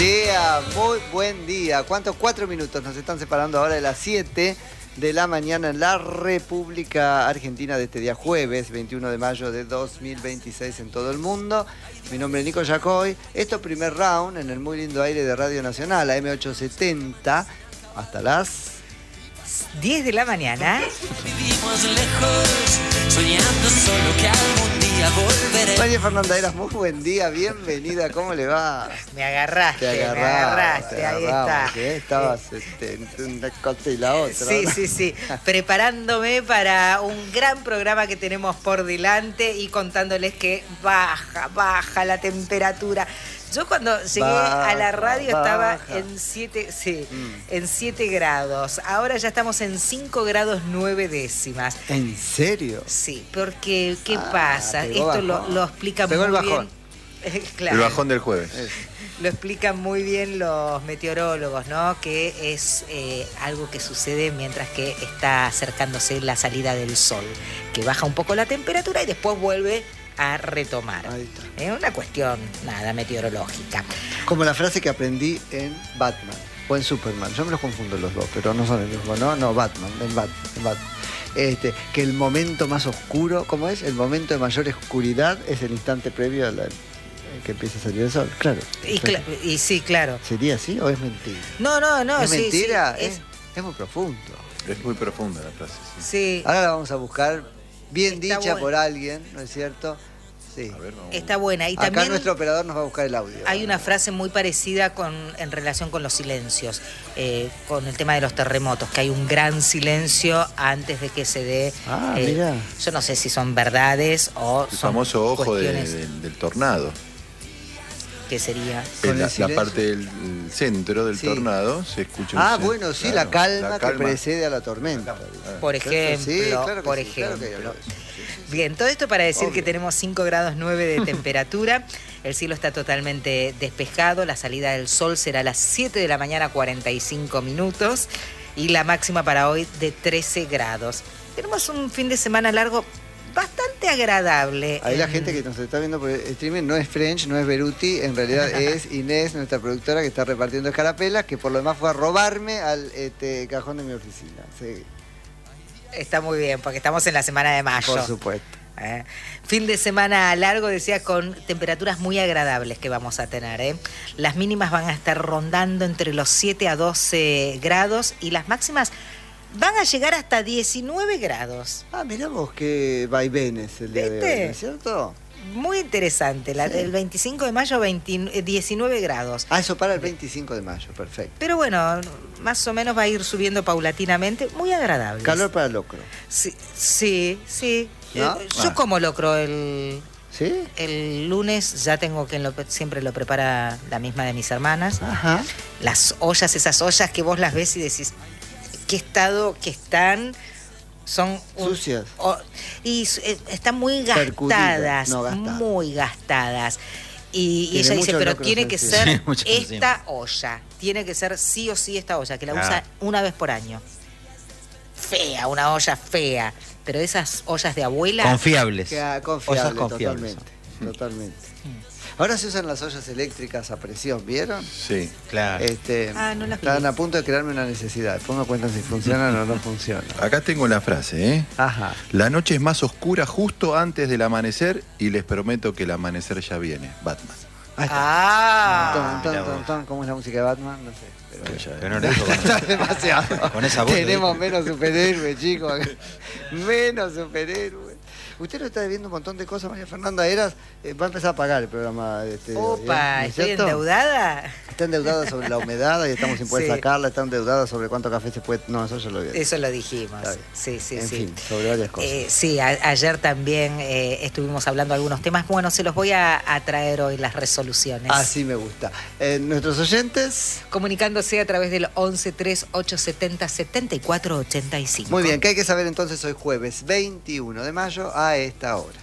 día, muy buen día. ¿Cuántos? 4 minutos nos están separando ahora de las 7 de la mañana en la República Argentina de este día jueves, 21 de mayo de 2026 en todo el mundo. Mi nombre es Nico Yacoy. Esto es primer round en el muy lindo aire de Radio Nacional, a M870, hasta las 10 de la mañana. Vivimos lejos, soñando solo que algún día volveré. María Fernanda Heras, muy buen día, bienvenida, ¿cómo le va? Me agarraste, Te me agarraste, ahí está. ¿Qué? Estabas entre una cosa y la otra. Sí, preparándome para un gran programa que tenemos por delante y contándoles que baja la temperatura. Yo cuando llegué a la radio estaba en 7 grados. Ahora ya estamos en 5 grados 9 décimas. ¿En serio? Sí, porque ¿qué pasa? Esto lo explica muy el bien. bajón. Claro. El bajón del jueves. Lo explican muy bien los meteorólogos, ¿no? Que es algo que sucede mientras que está acercándose la salida del sol, que baja un poco la temperatura y después vuelve a retomar. Ahí está. Es una cuestión, meteorológica. Como la frase que aprendí en Batman o en Superman. Yo me los confundo los dos, pero no son el mismo, ¿no? No, Batman, en Batman. Que el momento más oscuro, ¿cómo es? El momento de mayor oscuridad es el instante previo a que empieza a salir el sol. Claro. Y sí, claro. ¿Sería así o es mentira? No, ¿Es sí, mentira? sí, es muy profundo. Es muy profunda la frase, sí. Sí. Ahora la vamos a buscar bien Está dicha bueno. por alguien, ¿no es cierto? Sí. A ver, vamos. Está buena. Y Acá también nuestro operador nos va a buscar el audio. hay una frase muy parecida en relación con los silencios, con el tema de los terremotos, que hay un gran silencio antes de que se dé. Mirá. Yo no sé si son verdades o El son famoso ojo cuestiones del tornado. que sería. Con el La silencio. parte del centro del Sí. tornado se escucha un silencio. Bueno, sí, Claro, la calma que precede a la tormenta. Por ejemplo, Sí, claro que por sí, claro que ejemplo. sí. Bien, todo esto para decir Obvio. que tenemos 5 grados 9 de temperatura, el cielo está totalmente despejado, la salida del sol será a las 7 de la mañana 45 minutos y la máxima para hoy de 13 grados. Tenemos un fin de semana largo bastante agradable. Ahí la gente que nos está viendo por el streaming no es French, no es Beruti, en realidad es Inés, nuestra productora, que está repartiendo escarapelas, que por lo demás fue a robarme al cajón de mi oficina. Sí, Está muy bien, porque estamos en la semana de mayo. por supuesto. Fin de semana largo, decía, con temperaturas muy agradables que vamos a tener. Las mínimas van a estar rondando entre los 7 a 12 grados y las máximas van a llegar hasta 19 grados. Mirá vos qué vaivenes el día de hoy, ¿no es cierto? Muy interesante. El 25 de mayo, 19 grados. Eso para el 25 de mayo, perfecto. Pero bueno, más o menos va a ir subiendo paulatinamente. Muy agradable. Calor para locro. Sí. ¿No? Yo como locro el ¿Sí? lunes, ya tengo quien siempre lo prepara la misma de mis hermanas. Ajá. Las ollas, esas ollas que vos las ves y decís, ¿qué estado que están? Son Sucias. Están muy Percudidas, gastadas, no, gastadas. muy gastadas. Y Tiene ella dice, mucho pero locro tiene que sencillo. ser Sí, mucho esta olla. Tiene que ser sí o sí esta olla, que la usa una vez por año. Fea, una olla fea. Pero esas ollas de abuela... Confiables. Confiable, Ollas confiables. totalmente. Ahora se usan las ollas eléctricas a presión, ¿vieron? Sí. Claro. no las vi. Estaban a punto de crearme una necesidad. Después me cuentan si funcionan o no funcionan. Acá tengo la frase, ¿eh? Ajá. La noche es más oscura justo antes del amanecer y les prometo que el amanecer ya viene. Batman. Ahí está. mirá vos. ¿Cómo es la música de Batman? No sé. Pero ya- Pero no lo hizo Está demasiado. con esa voz. Tenemos menos superhéroes, chicos. Menos superhéroes. Usted lo está debiendo un montón de cosas, María Fernanda Heras. Va a empezar a pagar el programa de este Opa, ¿no es ¿estoy cierto? endeudada? Está endeudada sobre la humedad y estamos sin poder Sí. sacarla. Está endeudada sobre cuánto café se puede... No, eso ya lo vi. Eso lo dijimos. Está bien. Sí. En fin, sobre varias cosas. Sí, ayer también estuvimos hablando de algunos temas. Bueno, se los voy a traer hoy las resoluciones. Así me gusta. Nuestros oyentes... Comunicándose a través del 1138707485. Muy bien, ¿qué hay que saber entonces hoy jueves 21 de mayo a esta hora?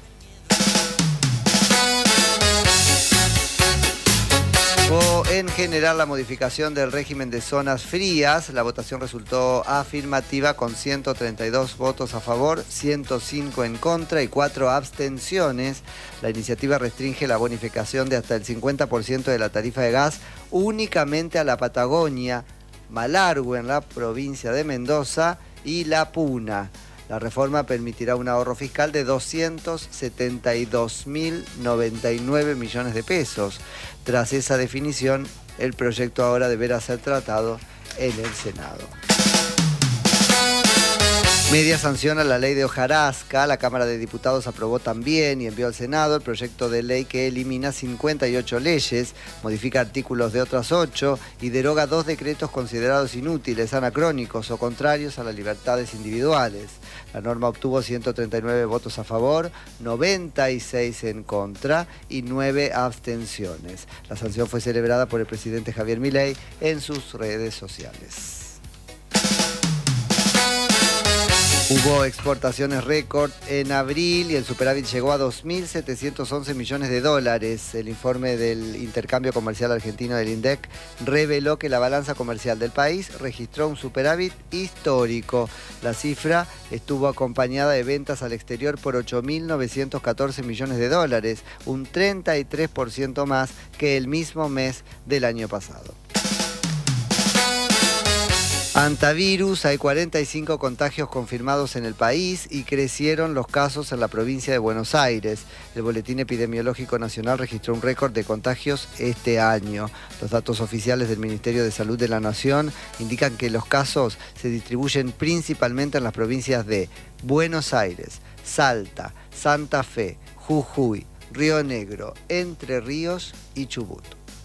en general la modificación del régimen de zonas frías. La votación resultó afirmativa con 132 votos a favor, 105 en contra y 4 abstenciones. La iniciativa restringe la bonificación de hasta el 50% de la tarifa de gas únicamente a la Patagonia, Malargüe en la provincia de Mendoza y La Puna. La reforma permitirá un ahorro fiscal de 272.099 millones de pesos. Tras esa definición, el proyecto ahora deberá ser tratado en el Senado. Media sanción a la ley de hojarasca. La Cámara de Diputados aprobó también y envió al Senado el proyecto de ley que elimina 58 leyes, modifica artículos de otras 8 y deroga 2 decretos considerados inútiles, anacrónicos o contrarios a las libertades individuales. La norma obtuvo 139 votos a favor, 96 en contra y 9 abstenciones. La sanción fue celebrada por el presidente Javier Milei en sus redes sociales. Hubo exportaciones récord en abril y el superávit llegó a 2.711 millones de dólares. El informe del intercambio comercial argentino del INDEC reveló que la balanza comercial del país registró un superávit histórico. La cifra estuvo acompañada de ventas al exterior por 8.914 millones de dólares, un 33% más que el mismo mes del año pasado. Antivirus, hay 45 contagios confirmados en el país y crecieron los casos en la provincia de Buenos Aires. El Boletín Epidemiológico Nacional registró un récord de contagios este año. Los datos oficiales del Ministerio de Salud de la Nación indican que los casos se distribuyen principalmente en las provincias de Buenos Aires, Salta, Santa Fe, Jujuy, Río Negro, Entre Ríos y Chubut.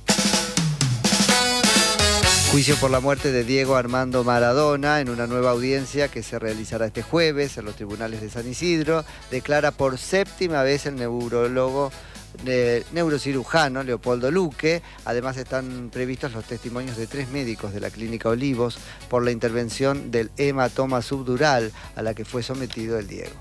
Juicio por la muerte de Diego Armando Maradona en una nueva audiencia que se realizará este jueves en los tribunales de San Isidro. Declara por 7ª vez el neurocirujano Leopoldo Luque. Además están previstos los testimonios de 3 médicos de la Clínica Olivos por la intervención del hematoma subdural a la que fue sometido el Diego.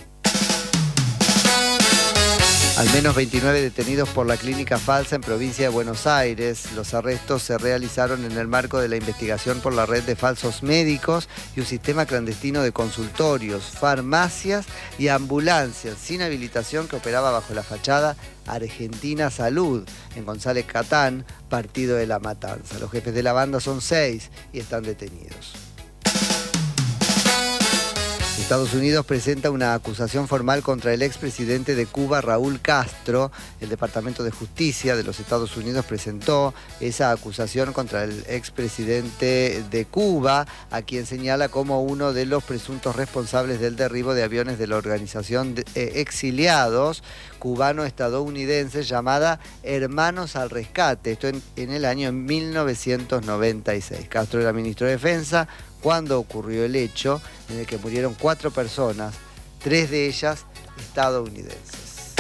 Al menos 29 detenidos por la clínica falsa en provincia de Buenos Aires. Los arrestos se realizaron en el marco de la investigación por la red de falsos médicos y un sistema clandestino de consultorios, farmacias y ambulancias sin habilitación que operaba bajo la fachada Argentina Salud en González Catán, partido de La Matanza. Los jefes de la banda son 6 y están detenidos. Estados Unidos presenta una acusación formal contra el expresidente de Cuba, Raúl Castro. El Departamento de Justicia de los Estados Unidos presentó esa acusación contra el expresidente de Cuba, a quien señala como uno de los presuntos responsables del derribo de aviones de la organización de exiliados cubano-estadounidenses llamada Hermanos al Rescate. Esto en el año 1996. Castro era ministro de Defensa cuando ocurrió el hecho en el que murieron 4 personas, 3 de ellas estadounidenses.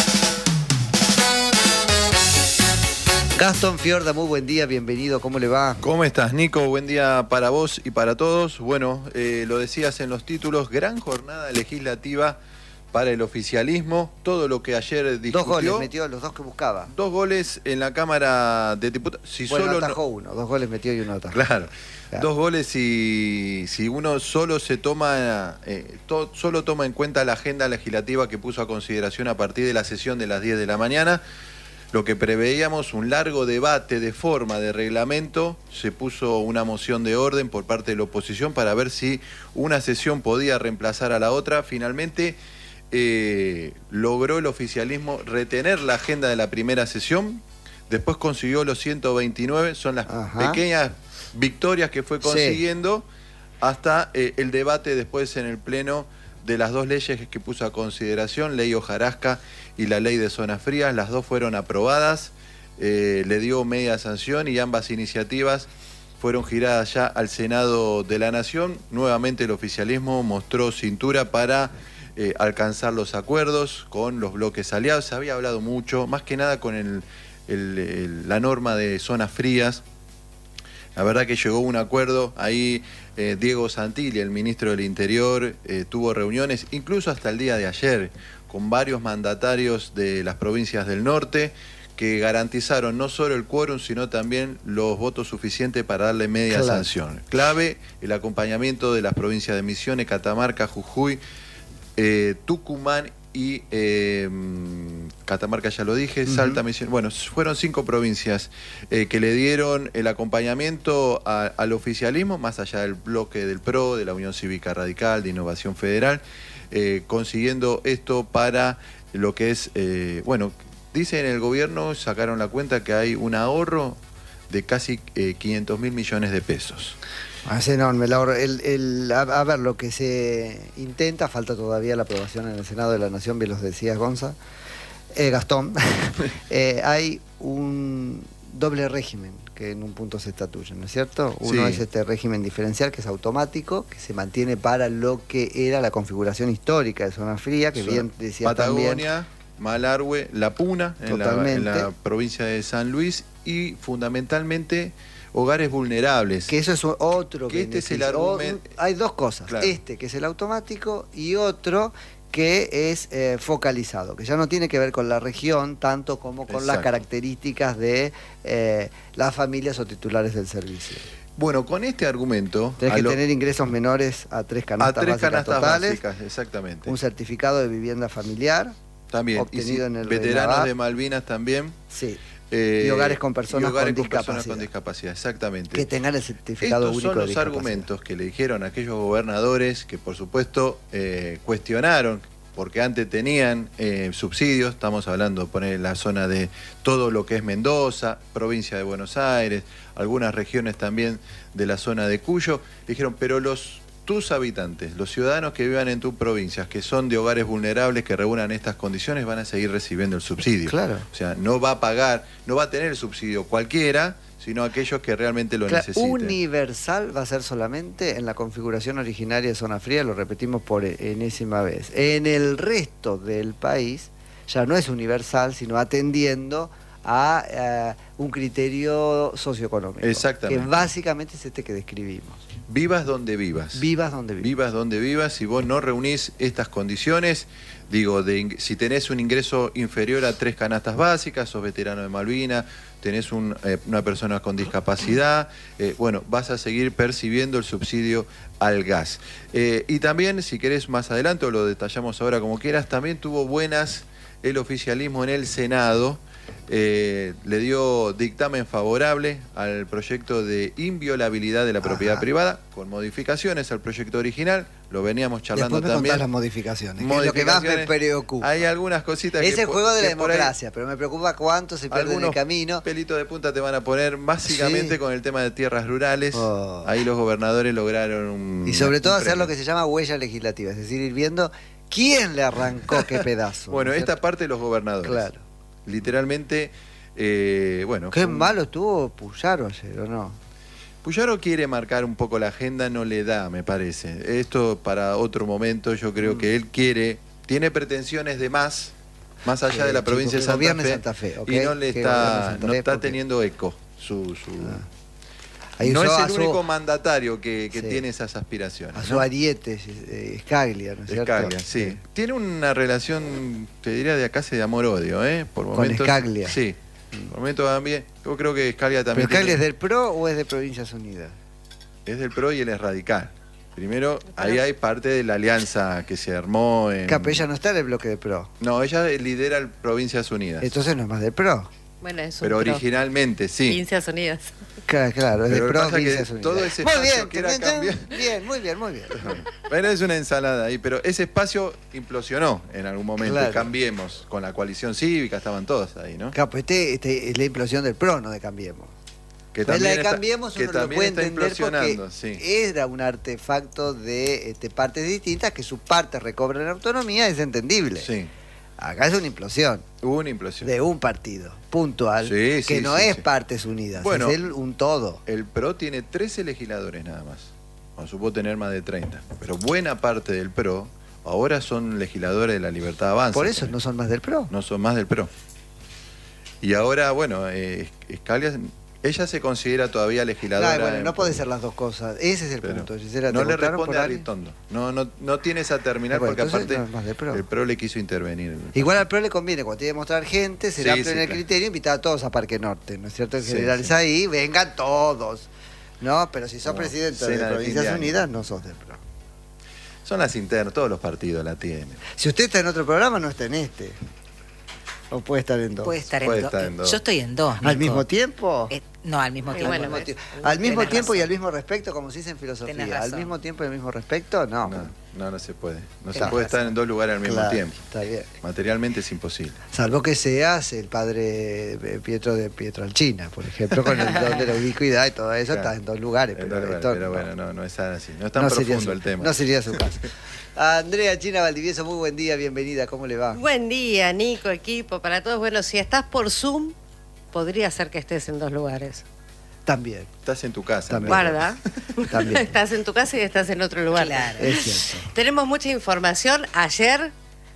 Gastón Fiorda, muy buen día, bienvenido, ¿cómo le va? ¿Cómo estás, Nico? Buen día para vos y para todos. Bueno, lo decías en los títulos, gran jornada legislativa para el oficialismo, todo lo que ayer discutió. 2 goles metió, los 2 que buscaba. 2 goles en la Cámara de Diputados. Si bueno, solo atajó uno, 2 goles metió y 1 atajó. Claro. 2 goles y si uno solo se toma, solo toma en cuenta la agenda legislativa que puso a consideración a partir de la sesión de las 10 de la mañana, lo que preveíamos, un largo debate de forma de reglamento, se puso una moción de orden por parte de la oposición para ver si una sesión podía reemplazar a la otra. Finalmente logró el oficialismo retener la agenda de la primera sesión, después consiguió los 129, son las pequeñas victorias que fue consiguiendo, sí, hasta el debate después en el Pleno de las 2 leyes que puso a consideración, ley hojarasca y la ley de zonas frías. Las 2 fueron aprobadas, le dio media sanción y ambas iniciativas fueron giradas ya al Senado de la Nación. Nuevamente el oficialismo mostró cintura para alcanzar los acuerdos con los bloques aliados. Se había hablado mucho, más que nada con la norma de zonas frías. La verdad que llegó a un acuerdo, ahí Diego Santilli, el ministro del Interior, tuvo reuniones, incluso hasta el día de ayer, con varios mandatarios de las provincias del norte, que garantizaron no solo el quórum, sino también los votos suficientes para darle media sanción. Clave, el acompañamiento de las provincias de Misiones, Catamarca, Jujuy, Tucumán y Catamarca, ya lo dije, Salta, Misiones. Bueno, fueron 5 provincias que le dieron el acompañamiento al oficialismo, más allá del bloque del PRO, de la Unión Cívica Radical, de Innovación Federal, consiguiendo esto para lo que es, bueno, dice en el gobierno, sacaron la cuenta que hay un ahorro de casi 500.000 millones de pesos. Es enorme el ahorro. A ver, lo que se intenta, falta todavía la aprobación en el Senado de la Nación, bien los decías, Gastón. Hay un doble régimen que en un punto se estatuye, ¿no es cierto? Uno es este régimen diferencial, que es automático, que se mantiene para lo que era la configuración histórica de Zona Fría, que bien decía Patagonia, también. Malargüe, La Puna, en la provincia de San Luis, y fundamentalmente hogares vulnerables. Que eso es otro que este es el argumento. Hay dos cosas, claro. Este que es el automático y otro que es focalizado, que ya no tiene que ver con la región tanto como con las características de las familias o titulares del servicio. Bueno, con este argumento... Tenés que tener ingresos menores a 3 canastas básicas totales, básicas, exactamente. Un certificado de vivienda familiar, también, obtenido en el veteranos de Malvinas también. Sí. Y hogares con personas con discapacidad, exactamente. Que tengan el certificado único de discapacidad. Estos son los argumentos que le dijeron a aquellos gobernadores que, por supuesto, cuestionaron, porque antes tenían subsidios. Estamos hablando de poner en la zona de todo lo que es Mendoza, provincia de Buenos Aires, algunas regiones también de la zona de Cuyo. Dijeron, pero tus habitantes, los ciudadanos que vivan en tus provincias, que son de hogares vulnerables, que reúnan estas condiciones, van a seguir recibiendo el subsidio. Claro. O sea, no va a tener el subsidio cualquiera, sino aquellos que realmente lo necesiten. Universal va a ser solamente en la configuración originaria de Zona Fría, lo repetimos por enésima vez. En el resto del país ya no es universal, sino atendiendo a un criterio socioeconómico. Exactamente. Que básicamente es este que describimos. Vivas donde vivas. Vivas donde vivas. Vivas donde vivas. Si vos no reunís estas condiciones, digo, si tenés un ingreso inferior a 3 canastas básicas, sos veterano de Malvinas, tenés una persona con discapacidad, bueno, vas a seguir percibiendo el subsidio al gas. Y también, si querés más adelante, o lo detallamos ahora como quieras, también tuvo buenas el oficialismo en el Senado. Le dio dictamen favorable al proyecto de inviolabilidad de la propiedad privada, con modificaciones al proyecto original. Lo veníamos charlando también. también. Las modificaciones, que es lo que más me preocupa. Hay algunas cositas es el juego de la democracia, pero me preocupa cuánto se pierde en el camino. Pelitos de punta te van a poner básicamente con el tema de tierras rurales. Ahí los gobernadores lograron y sobre todo hacer lo que se llama huella legislativa, es decir, ir viendo quién le arrancó qué pedazo. Bueno, esta parte de los gobernadores. Claro. Literalmente, bueno... Qué malo estuvo Puyaro ayer, ¿o no? Puyaro quiere marcar un poco la agenda, no le da, me parece. Esto para otro momento, yo creo que él tiene pretensiones de más allá de la provincia de Santa Fe, okay, y no está teniendo eco no es el único mandatario que tiene esas aspiraciones. A su ariete, Scalia, ¿no es cierto? Scalia, sí. Tiene una relación, te diría, de casi de amor-odio, por momentos. Con Scalia. Sí. Por momentos también. Yo creo que Scalia también. ¿Pero Scalia es del PRO o es de Provincias Unidas? Es del PRO y él es radical. Primero, ahí hay parte de la alianza que se armó en... Pero ella no está en el bloque de PRO. No, ella lidera el Provincias Unidas. Entonces no es más del PRO. Bueno, es un pero PRO. Originalmente sí. Provincias Unidas. Claro, es pero de PRO, Provincias Unidas. Todo ese espacio que era cambiar... Muy bien. Pero es una ensalada ahí, pero ese espacio implosionó en algún momento. Claro. Cambiemos, con la coalición cívica, estaban todos ahí, ¿no? Claro, pues este es la implosión del PRO, no de Cambiemos. Que Pues también la de Cambiemos uno lo puede entender porque era un artefacto de partes distintas, que sus partes recobran autonomía, es entendible. Sí. Acá es una implosión. Hubo una implosión. De un partido puntual, que no es partes unidas, bueno, es un todo. El PRO tiene 13 legisladores nada más. No supo tener más de 30. Pero buena parte del PRO ahora son legisladores de la Libertad Avanza. Por eso no son más del PRO. No son más del PRO. Y ahora, bueno, Scalia Ella se considera todavía legisladora. Bueno, no puede ser las dos cosas. Ese es el punto, Gisela. No ¿te le votaron responde por a alguien? Aritondo. No tiene esa terminal Bueno, porque entonces aparte no es más del PRO. el PRO le quiso intervenir. Igual al PRO le conviene, cuando tiene que mostrar gente, será Sí, amplio en el claro. criterio, invitar a todos a Parque Norte, ¿no es cierto? En Sí, general sí. es ahí, vengan todos. No, pero si sos No, presidente cena de de fin de Provincias año. Unidas, no sos del PRO. Son las internas, todos los partidos la tienen. Si usted está en otro programa, no está en este. O puede estar en dos. Puede estar Puede en estar dos. en dos. Yo estoy en dos. ¿Al Nico. mismo tiempo? No, al mismo tiempo. Al no mismo es. tiempo. Al mismo Tenés tiempo y razón. al mismo respecto, como se dice en Tenés filosofía. Al razón. mismo tiempo y al mismo respecto, no. No se puede. No se Tenés puede estar razón. en dos lugares al mismo Claro, tiempo. está bien. Materialmente es imposible. Salvo que seas el padre Pietro de Pietralcina, por ejemplo, con el don de la ubicuidad y todo eso, Claro. estás en dos lugares. En Pero, dos lugares, esto pero no. bueno, no es así. No es tan No sería profundo su- el tema. No sería su caso. Andrea China Valdivieso, muy buen día, bienvenida, ¿cómo le va? Buen día, Nico, equipo, para todos. Bueno, si estás por Zoom, podría ser que estés en dos lugares. También, Estás en tu casa. También. ¿verdad? Guarda. También. Estás en tu casa y estás en otro lugar. Claro. es cierto. Tenemos mucha información. Ayer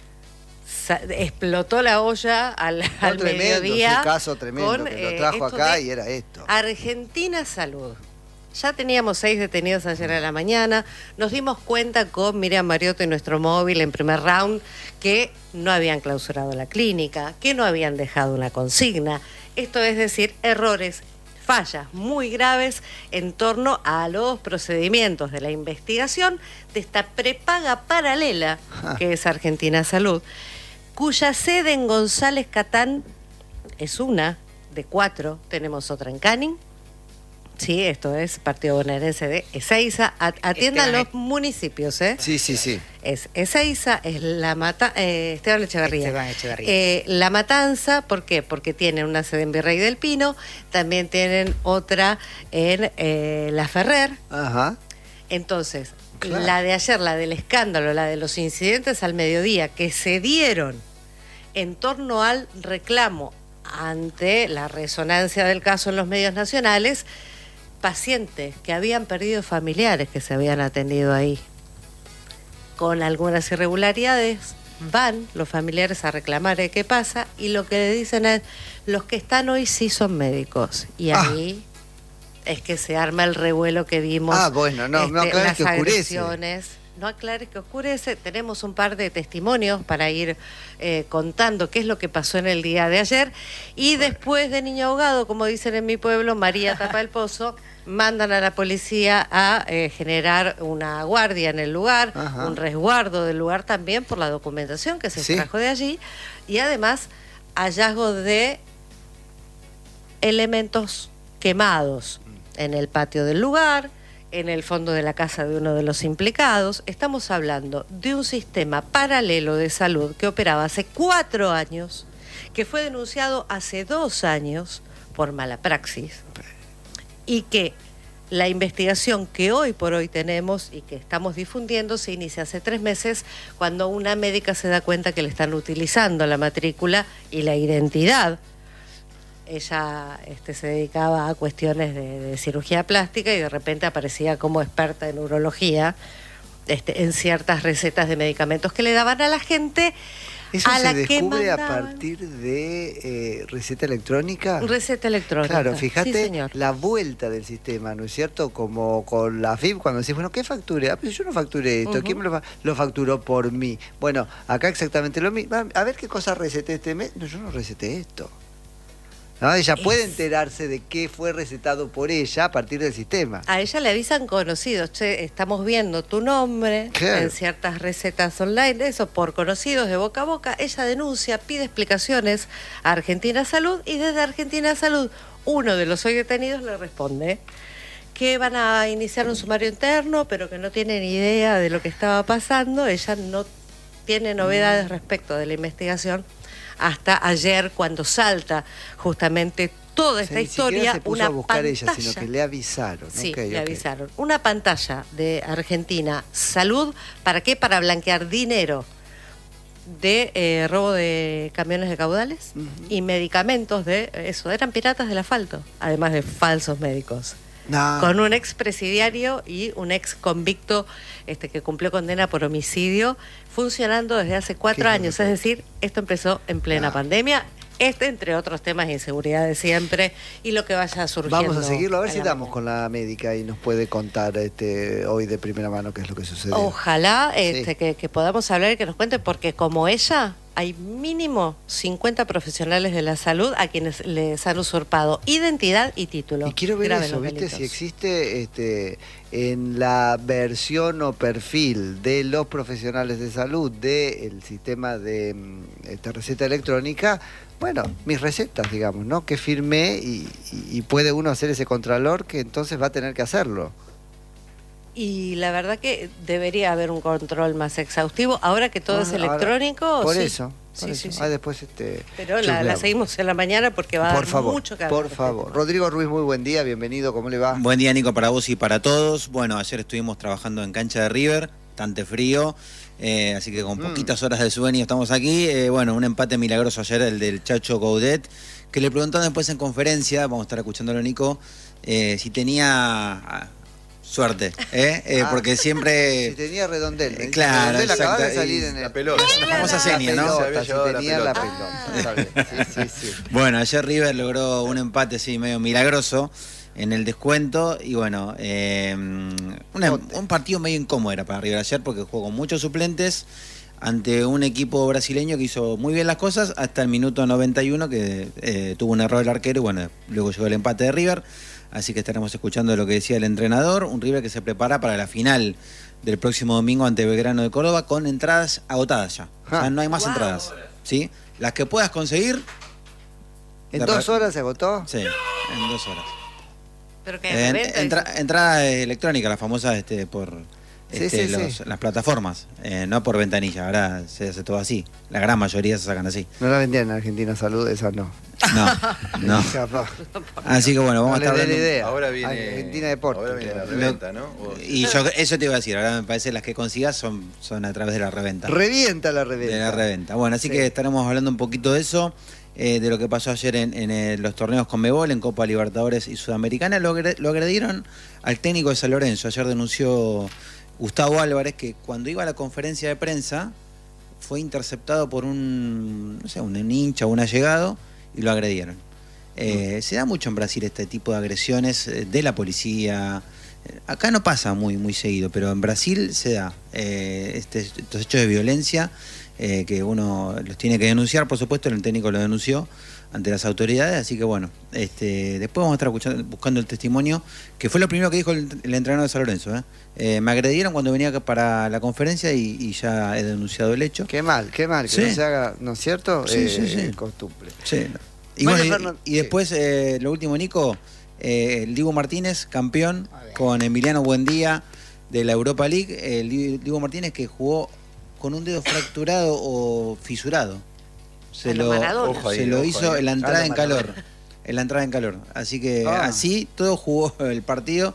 explotó la olla al Tremendo, mediodía. su caso tremendo, con, que lo trajo esto acá de y era esto. Argentina Salud. Ya teníamos 6 detenidos ayer a la mañana. Nos dimos cuenta con Miriam Mariotto y nuestro móvil en primer round que no habían clausurado la clínica, que no habían dejado una consigna. Esto es decir, errores, fallas muy graves en torno a los procedimientos de la investigación de esta prepaga paralela que es Argentina Salud, cuya sede en González Catán es una de 4, tenemos otra en Canning. Sí, esto es Partido Bonaerense de Ezeiza. Atiendan los municipios, ¿eh? Sí, sí, sí. Es Ezeiza, es Esteban Echeverría. Esteban Echeverría. La Matanza, ¿por qué? Porque tienen una sede en Virrey del Pino, también tienen otra en La Ferrer. Ajá. Entonces, Claro. la de ayer, la del escándalo, la de los incidentes al mediodía que se dieron en torno al reclamo ante la resonancia del caso en los medios nacionales, pacientes que habían perdido familiares que se habían atendido ahí con algunas irregularidades, van los familiares a reclamar qué pasa y lo que le dicen es, los que están hoy sí son médicos. Y ahí es que se arma el revuelo que vimos. Bueno, no aclares las que oscurece. agresiones. No aclares que oscurece. Tenemos un par de testimonios para ir contando qué es lo que pasó en el día de ayer. Y después de niño ahogado, como dicen en mi pueblo, María tapa el pozo, mandan a la policía a generar una guardia en el lugar, Ajá. un resguardo del lugar también por la documentación que se Sí. extrajo de allí. Y además, hallazgo de elementos quemados en el patio del lugar, en el fondo de la casa de uno de los implicados. Estamos hablando de un sistema paralelo de salud que operaba hace 4 años, que fue denunciado hace 2 años por mala praxis y que la investigación que hoy por hoy tenemos y que estamos difundiendo se inicia hace 3 meses cuando una médica se da cuenta que le están utilizando la matrícula y la identidad. Ella se dedicaba a cuestiones de cirugía plástica y de repente aparecía como experta en urología en ciertas recetas de medicamentos que le daban a la gente. ¿Eso a se la que descubre a mandaban partir de receta electrónica? receta electrónica. Claro, Sí, fíjate señor. la vuelta del sistema, ¿no es cierto? Como con la FIP, cuando decís, bueno, ¿qué facturé? Ah, pero yo no facturé esto, ¿quién me lo facturó por mí? Bueno, acá exactamente lo mismo. A ver qué cosa receté este mes. No, yo no receté esto. ¿No? Ella puede enterarse de qué fue recetado por ella a partir del sistema. A ella le avisan conocidos, che, estamos viendo tu nombre Claro. en ciertas recetas online, eso por conocidos de boca a boca. Ella denuncia, pide explicaciones a Argentina Salud y desde Argentina Salud uno de los hoy detenidos le responde que van a iniciar un sumario interno, pero que no tienen idea de lo que estaba pasando. Ella no tiene novedades respecto de la investigación hasta ayer cuando salta justamente toda esta Ni siquiera historia, se puso una a buscar ella, pantalla. sino que le avisaron. Sí, Ok, le ok. avisaron. Una pantalla de Argentina Salud, ¿para qué? Para blanquear dinero de robo de camiones de caudales y medicamentos de eso, eran piratas del asfalto, además de falsos médicos. No. Con un expresidiario y un ex convicto que cumplió condena por homicidio, funcionando desde hace 4 Qué años. loco. Es decir, esto empezó en plena Ah. pandemia entre otros temas de inseguridad de siempre y lo que vaya surgiendo. Vamos a seguirlo, a ver en si la damos mañana. con la médica y nos puede contar hoy de primera mano qué es lo que sucedió. Ojalá Sí. que podamos hablar y que nos cuente, porque como ella, hay mínimo 50 profesionales de la salud a quienes les han usurpado identidad y título. Y quiero ver Graven eso, los ¿viste? delitos. Si existe en la versión o perfil de los profesionales de salud del sistema de receta electrónica, bueno, mis recetas, digamos, ¿no? Que firmé y puede uno hacer ese contralor que entonces va a tener que hacerlo. Y la verdad que debería haber un control más exhaustivo. Ahora que todo es Ahora, electrónico, Por sí. eso. Sí, sí, sí. Ah, después Pero la chusmeamos. seguimos en la mañana porque va a Por dar favor, mucho que hablar. por favor. Rodrigo Ruiz, muy buen día, bienvenido, ¿cómo le va? Buen día, Nico, para vos y para todos. Bueno, ayer estuvimos trabajando en cancha de River, bastante frío, así que con poquitas horas de sueño estamos aquí. Bueno, un empate milagroso ayer, el del Chacho Gaudet, que le preguntaron después en conferencia, vamos a estar escuchándolo, Nico, si tenía suerte, porque siempre... Si tenía Redondel. ¿eh? claro, Redondel acaba de exacto, salir y en el... la pelota. La famosa seña, ¿no? Se había Si llevado la tenía la pelota. pelota. Está bien. Sí. Bueno, ayer River logró un empate así medio milagroso en el descuento y bueno, un partido medio incómodo era para River ayer porque jugó con muchos suplentes ante un equipo brasileño que hizo muy bien las cosas hasta el minuto 91 que tuvo un error el arquero y bueno, luego llegó el empate de River, así que estaremos escuchando lo que decía el entrenador, un River que se prepara para la final del próximo domingo ante Belgrano de Córdoba con entradas agotadas ya, o sea, no hay más entradas, ¿sí? Las que puedas conseguir. ¿En 2 horas se agotó? Sí, en 2 horas. Pero que de reventa, Entrada electrónica, la famosa por Sí. las plataformas, no por ventanilla, ahora se hace todo así. La gran mayoría se sacan así. No la vendían en Argentina Salud, esa no. No. Capaz. Así que bueno, vamos No a le estar dé la hablando. idea. Ahora viene Argentina Deporte. Ahora viene la reventa, ¿no? Y yo eso te iba a decir, ahora me parece las que consigas son a través de la reventa. Revienta la reventa. De la reventa. Bueno, así Sí. que estaremos hablando un poquito de eso, de lo que pasó ayer en los torneos Conmebol, en Copa Libertadores y Sudamericana. Lo agredieron al técnico de San Lorenzo. Ayer denunció Gustavo Álvarez que cuando iba a la conferencia de prensa fue interceptado por un hincha o un allegado y lo agredieron. Se da mucho en Brasil este tipo de agresiones de la policía. Acá no pasa muy seguido, pero en Brasil se da estos hechos de violencia que uno los tiene que denunciar, por supuesto, el técnico lo denunció ante las autoridades, así que bueno, después vamos a estar buscando el testimonio, que fue lo primero que dijo el entrenador de San Lorenzo. Me agredieron cuando venía para la conferencia y ya he denunciado el hecho. Qué mal, que Sí. no se haga, ¿no es cierto? Sí. Costumbre. Sí. Y, Mario bueno, Fernández, y después, lo último, Nico, el Dibu Martínez, campeón, con Emiliano Buendía de la Europa League. El Dibu Martínez que jugó con un dedo fracturado o fisurado. Se A lo Maradona. Ojo ahí, se lo ojo hizo ahí. en la entrada A lo en calor. En la entrada en calor. Así que así todo jugó el partido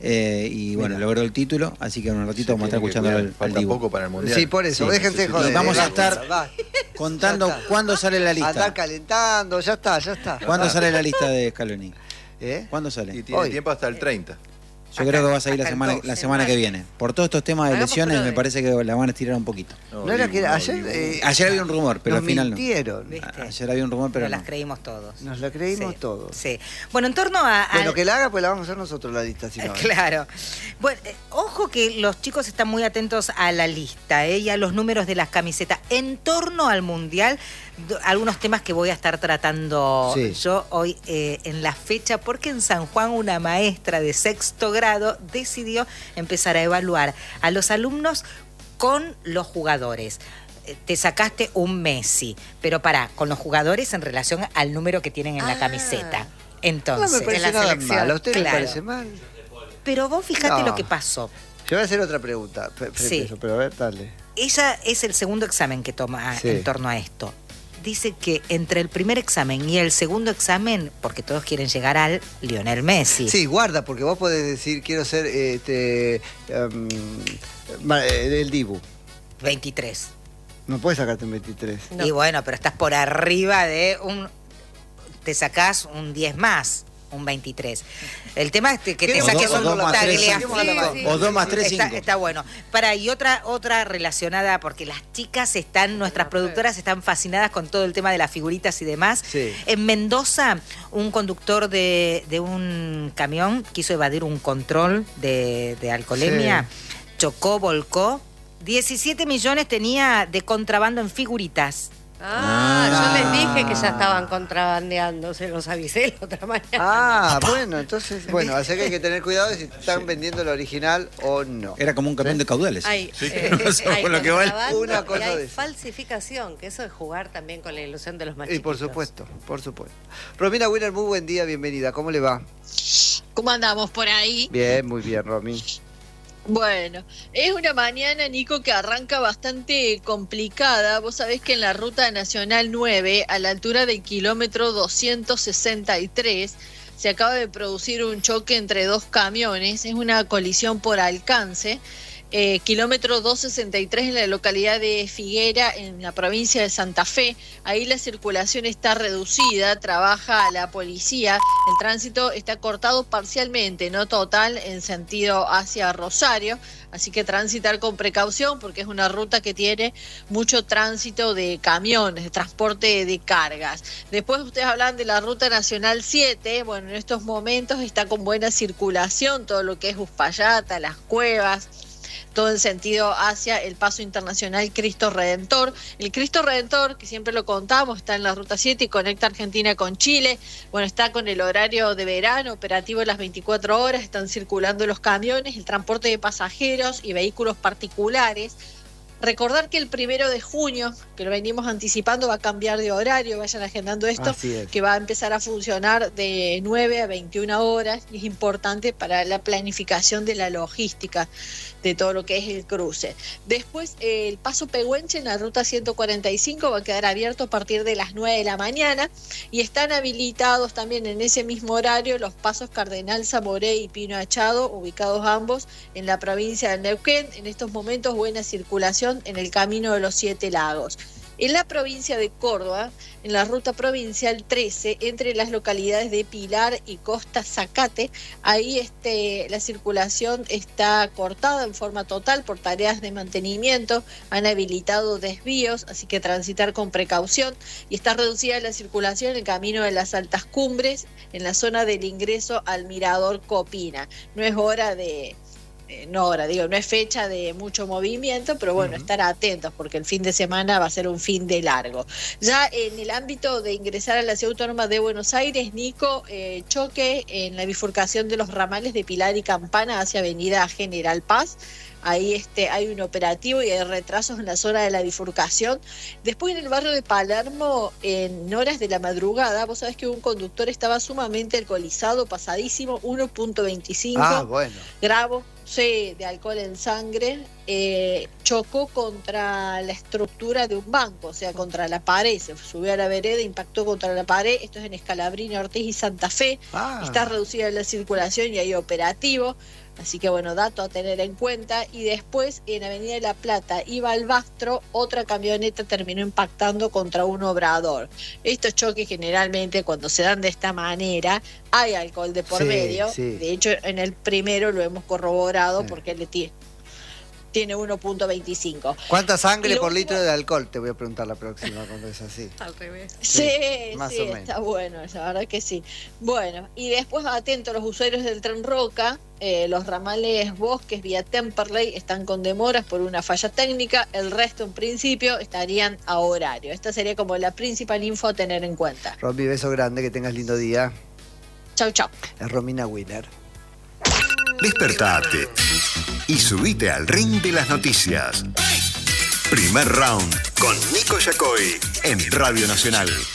y bueno, logró el título. Así que en un ratito vamos a estar escuchando al Falta Dibu. poco para el Mundial. Sí, por eso, Sí. déjense Sí. joder. Y vamos a Va, estar va. contando Ya está. cuándo sale la lista. Andar calentando, ya está. ¿Cuándo sale la lista de Scaloni? ¿Cuándo ¿Cuándo Y sale? tiene Hoy. tiempo hasta el 30. Yo creo que va a salir acá el 12, la semana que viene. Por todos estos temas de Hagamos lesiones prueba me de- parece que la van a estirar un poquito. No era que ayer... Ayer había un rumor, pero nos al final mintieron. ¿Viste? Ayer había un rumor, pero Nos no. las creímos todos. Nos la creímos Sí, todos. Sí. Bueno, en torno a... Bueno, que la haga, pues la vamos a hacer nosotros la lista, si no. Claro. Bueno, ojo que los chicos están muy atentos a la lista y a los números de las camisetas. En torno al Mundial, algunos temas que voy a estar tratando Sí. yo hoy en la fecha, porque en San Juan una maestra de 6º grado decidió empezar a evaluar a los alumnos con los jugadores. Te sacaste un Messi, pero con los jugadores en relación al número que tienen en la camiseta. No Entonces, me parece en la nada selección, mal. ¿A usted le claro. parece mal? Pero vos fíjate No. lo que pasó. Yo voy a hacer otra pregunta. Sí. Eso, pero a ver, dale. Ella es el segundo examen que toma Sí. en torno a esto. Dice que entre el primer examen y el segundo examen, porque todos quieren llegar al Lionel Messi. Sí, guarda, porque vos podés decir, quiero ser el Dibu. 23. No puedes sacarte un 23. No. Y bueno, pero estás por arriba de te sacás un 10 más. un 23. El tema es que te Queremos saques que un solo la tagliafico. tres, O 2 más 3, 5. Está bueno. Y otra relacionada, porque las chicas nuestras productoras están fascinadas con todo el tema de las figuritas y demás. Sí. En Mendoza, un conductor de un camión quiso evadir un control de alcoholemia, chocó, volcó. 17 millones tenía de contrabando en figuritas. Yo les dije que ya estaban contrabandeando, se los avisé la otra mañana. Bueno, entonces, así que hay que tener cuidado de si están vendiendo el original o no. Era como un camión de caudales. Hay, No sé por lo que vale. contrabando Una cosa y hay de eso. falsificación, que eso es jugar también con la ilusión de los más Y por chiquitos. supuesto. Romina Wiener, muy buen día, bienvenida. ¿Cómo le va? ¿Cómo andamos por ahí? Bien, muy bien, Romy. Bueno, es una mañana, Nico, que arranca bastante complicada. Vos sabés que en la Ruta Nacional 9, a la altura del kilómetro 263, se acaba de producir un choque entre dos camiones. Es una colisión por alcance. Kilómetro 263 en la localidad de Figuera, en la provincia de Santa Fe. Ahí la circulación está reducida, trabaja la policía. El tránsito está cortado parcialmente, no total, en sentido hacia Rosario. Así que transitar con precaución porque es una ruta que tiene mucho tránsito de camiones, de transporte de cargas. Después ustedes hablan de la Ruta Nacional 7. Bueno, en estos momentos está con buena circulación todo lo que es Uspallata, Las Cuevas, todo en sentido hacia el paso internacional Cristo Redentor. El Cristo Redentor, que siempre lo contamos, está en la Ruta 7 y conecta Argentina con Chile. Bueno, está con el horario de verano, operativo las 24 horas, están circulando los camiones, el transporte de pasajeros y vehículos particulares. Recordar que el 1 de junio, que lo venimos anticipando, va a cambiar de horario, vayan agendando esto, que va a empezar a funcionar de 9 a 21 horas y es importante para la planificación de la logística de todo lo que es el cruce. Después, el paso Pehuenche en la ruta 145 va a quedar abierto a partir de las 9 de la mañana y están habilitados también en ese mismo horario los pasos Cardenal Zamoré y Pino Achado, ubicados ambos en la provincia de Neuquén. En estos momentos, buena circulación en el camino de los 7 lagos. En la provincia de Córdoba, en la ruta provincial 13, entre las localidades de Pilar y Costa Zacate, ahí la circulación está cortada en forma total por tareas de mantenimiento, han habilitado desvíos, así que transitar con precaución, y está reducida la circulación en el camino de las Altas Cumbres, en la zona del ingreso al Mirador Copina. No es fecha de mucho movimiento, pero bueno, estar atentos porque el fin de semana va a ser un fin de largo. Ya en el ámbito de ingresar a la Ciudad Autónoma de Buenos Aires, Nico, choque en la bifurcación de los ramales de Pilar y Campana hacia Avenida General Paz. Ahí hay un operativo y hay retrasos en la zona de la bifurcación. Después en el barrio de Palermo, en horas de la madrugada, vos sabés que un conductor estaba sumamente alcoholizado, pasadísimo, 1.25 gramos de alcohol en sangre, chocó contra la estructura de un banco, o sea, contra la pared, se subió a la vereda, impactó contra la pared. Esto es en Escalabrini, Ortiz y Santa Fe. Está reducida la circulación y hay operativo. Así que bueno, dato a tener en cuenta. Y después en Avenida de la Plata y Balbastro, otra camioneta terminó impactando contra un obrador. Estos choques generalmente cuando se dan de esta manera hay alcohol de por medio. De hecho en el primero lo hemos corroborado porque le tiene 1.25. ¿Cuánta sangre por litro de alcohol? Te voy a preguntar la próxima cuando es así. Al revés. Sí, más o menos. Está bueno, la verdad que sí. Bueno, y después atentos los usuarios del Tren Roca, los ramales Bosques vía Temperley están con demoras por una falla técnica, el resto en principio estarían a horario. Esta sería como la principal info a tener en cuenta. Romy, beso grande, que tengas lindo día. Chau, chau. Es Romina Wiener. Despertate y subite al ring de las noticias. Primer round con Nico Yacoy en Radio Nacional.